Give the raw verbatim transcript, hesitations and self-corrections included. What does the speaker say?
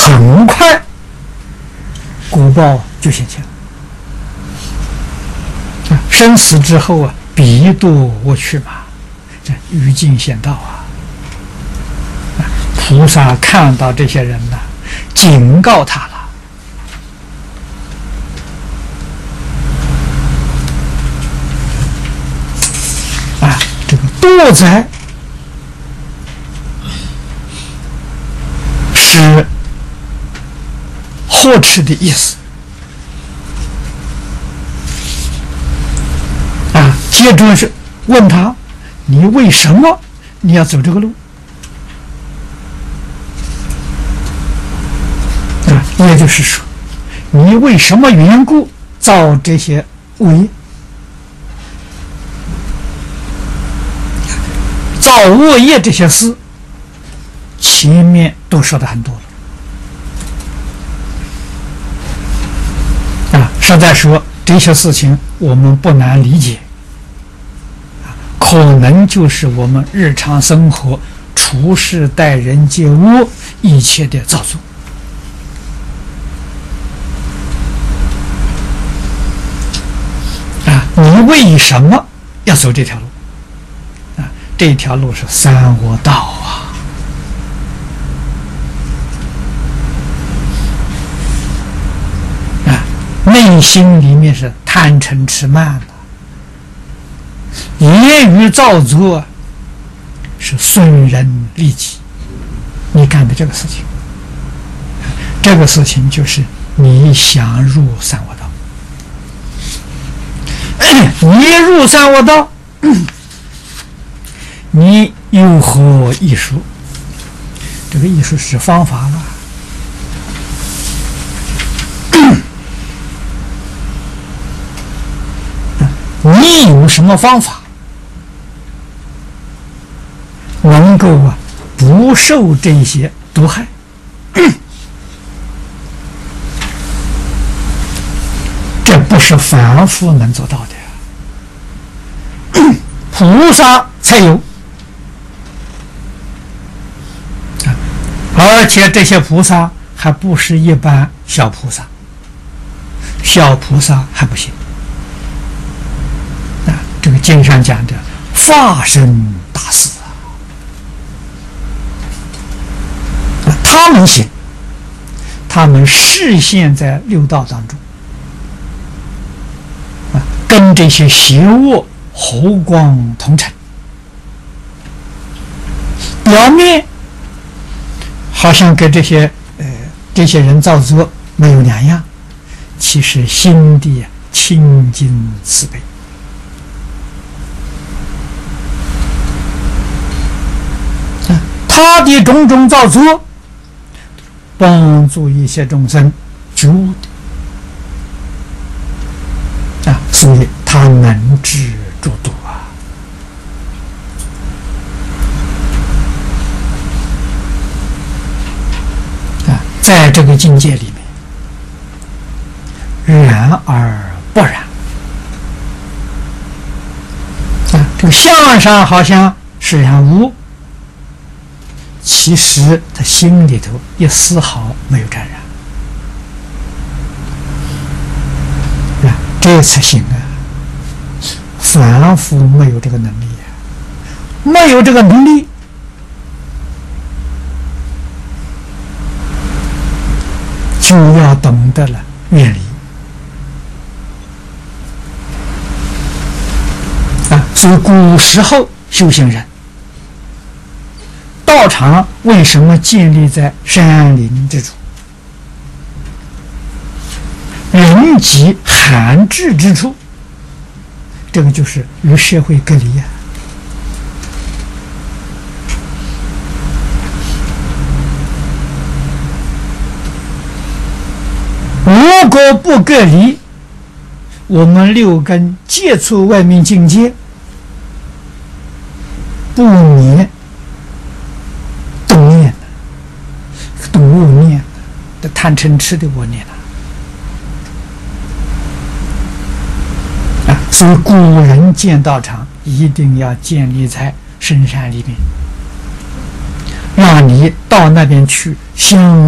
很快果报就现前了。生死之后啊，彼堕我去嘛，这于尽显道啊。菩萨看到这些人呢，警告他了。啊，这个堕灾是呵斥的意思啊。接着是问他，你为什么你要走这个路？啊，也就是说，你为什么缘故造这些恶业？造恶业这些事，前面都说的很多了啊。实在说这些事情我们不难理解，可能就是我们日常生活处事待人接物一切的造作啊。你为什么要走这条路啊？这条路是三恶道啊。啊，内心里面是贪嗔痴慢的，言语造作是损人利己，你干的这个事情，这个事情就是你想入三恶道。你入三恶道，你有何艺术？这个艺术是方法了。你有什么方法能够啊不受这些毒害？这不是凡夫能做到的。菩萨才有，而且这些菩萨还不是一般小菩萨，小菩萨还不行啊。这个经上讲的化身大士啊，他们行，他们示现在六道当中啊，跟这些邪恶和光同尘，表面好像跟这些呃这些人造作没有两样，其实心地清净慈悲啊，他的种种造作帮助一些众生觉悟的啊，所以他能治诸度啊。啊，在这个境界里面，然而不然啊，这个相上好像是然无，其实他心里头一丝毫没有沾染啊，这才行啊。凡夫没有这个能力啊，没有这个能力，就要懂得了远离啊。所以古时候修行人道场为什么建立在山林之处、人迹罕至之处？这个就是与社会隔离呀、啊。如果不隔离，我们六根接触外面境界，不免动念的，动恶念的，贪嗔痴的恶念了。所以古人建道场一定要建立在深山里面，让你到那边去相